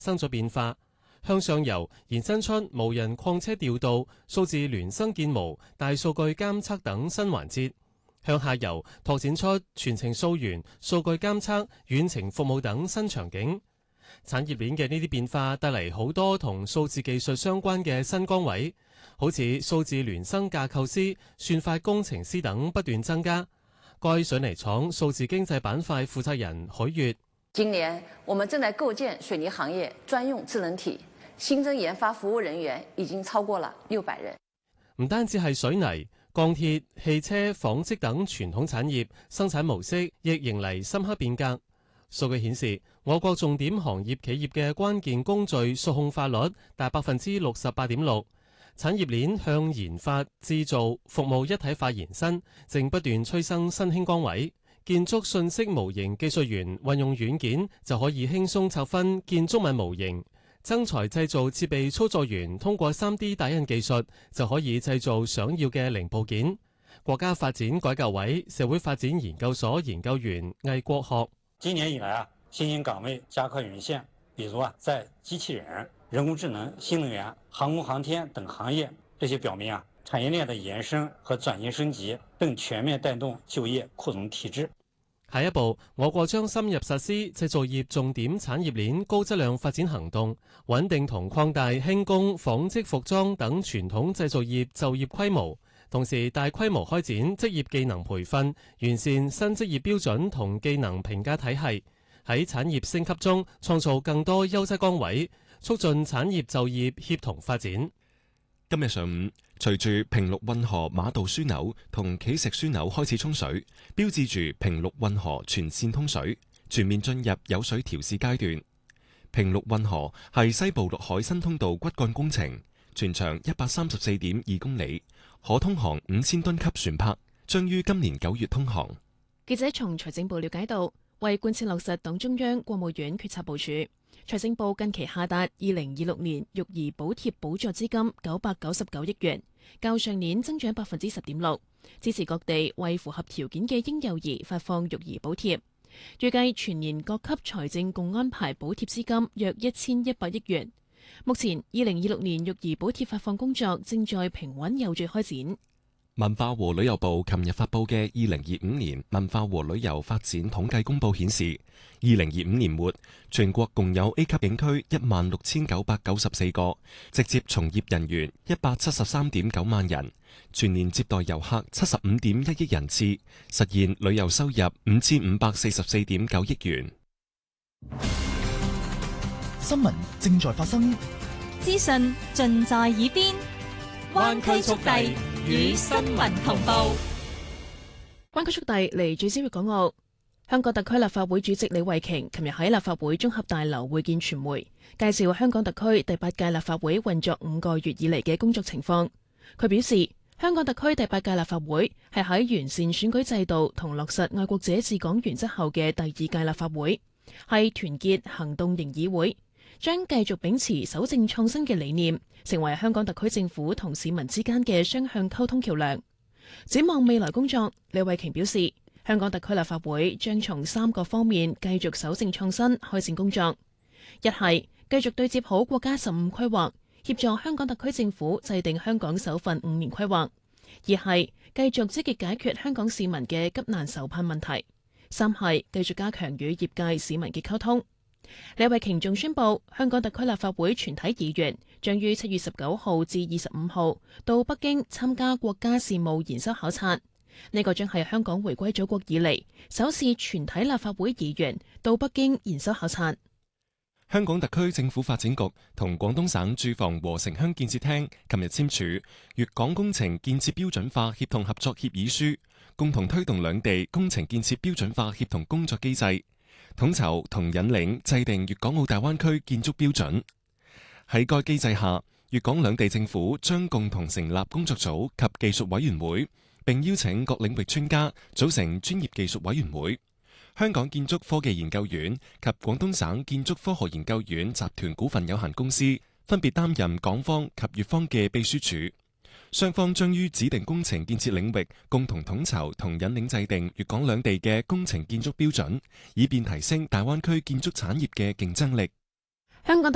生咗變化。向上游延伸出無人礦車調度、數字孿生建模、大數據監測等新環節；向下游拓展出全程溯源、數據監測、遠程服務等新場景。產業鏈嘅呢啲變化帶嚟好多同數字技術相關嘅新崗位，好似數字孿生架構師、算法工程師等不斷增加。該水泥廠數字經濟板塊負責人許月： 今年我們正在構建水泥行業專用智能體，新增研發服務人員已經超過了600人。 唔單止係水泥、鋼鐵、汽車、紡織等傳統產業生產模式亦迎嚟深刻變革。數據顯示，我國重點行業企業嘅關鍵工序數控化率達68.6%，產業鏈向研發、製造、服務一體化延伸，正不斷催生新興崗位。建築信息模型技術員運用軟件就可以輕鬆拆分建築物模型。增材製造設備操作員通過 3D 打印技術就可以製造想要嘅零部件。國家發展改革委社會發展研究所研究員魏國學： 今年以來新興崗位加快湧現，比如在機器人、人工智能、新能源、航空航天等行業，這些表明產業鏈的延伸和轉型升級更全面帶動就業擴容提質。 下一步，我國將深入實施製造業重點產業鏈高質量發展行動，穩定同擴大輕工、紡織、服裝等傳統製造業就業規模，同時大規模開展職業技能培訓，完善新職業標準同技能評價體系，喺產業升級中創造更多優質崗位，促進產業就業協同發展。 今日上午，隨住平陸運河馬道樞紐同企石樞紐開始沖水，標誌住平陸運河全線通水，全面進入有水調試階段。平陸運河係西部陸海新通道骨幹工程，全長134.2公里，可通航5000噸級船舶，將於今年9月通航。 記者從財政部了解到，為貫徹落實黨中央、國務院決策部署，財政部近期下達2026年育兒補貼補助資金999億元，較上年增長10.6%，支持各地為符合條件嘅嬰幼兒發放育兒補貼。預計全年各級財政共安排補貼資金約1100億元。目前2026年育兒補貼發放工作正在平穩有序開展。 文化和旅遊部琴日發佈嘅2025年文化和旅遊發展統計公佈顯示，2025年末全國共有 A 級景區16994個，直接從業人員173.9萬人，全年接待遊客75.1億人次，實現旅遊收入5544.9億元。 新聞正在發生， 資訊盡在耳邊，灣區速遞與新聞同步。 灣區速遞嚟自朝粵港澳。香港特區立法會主席李慧瓊琴日喺立法會綜合大樓會見傳媒，介紹香港特區第8屆立法會運作5個月以嚟嘅工作情況。佢表示，香港特區第8屆立法會係喺完善選舉制度同落實愛國者治港原則後嘅第2屆立法會，係團結行動型議會，將繼續秉持守正創新嘅理念，成為香港特區政府同市民之間嘅雙向溝通橋梁。展望未來工作，李慧瓊表示，香港特區立法會將從3個方面繼續守正創新開展工作。一係繼續對接好國家15規劃，協助香港特區政府制定香港首份5年規劃；二係繼續積極解決香港市民嘅急難愁盼問題；三係繼續加強與業界市民嘅溝通。李慧瓊仲宣布，香港特區立法會全體議員將於7月19號至25號到北京參加國家事務研修考察。呢個將係香港回歸祖國以嚟首次全體立法會議員到北京研修考察。 香港特區政府發展局同廣東省住房和城鄉建設廳琴日簽署粵港工程建設標準化協同合作協議書，共同推動兩地工程建設標準化協同工作機制，統籌同引領制定粵港澳大灣區建築標準。喺該機制下，粵港兩地政府將共同成立工作組及技術委員會，並邀請各領域專家組成專業技術委員會。香港建築科技研究院及廣東省建築科學研究院集團股份有限公司分別擔任港方及粵方嘅秘書處。雙方將於指定工程建設領域共同統籌同引領制定粵港兩地嘅工程建築標準，以便提升大灣區建築產業嘅競爭力。 香港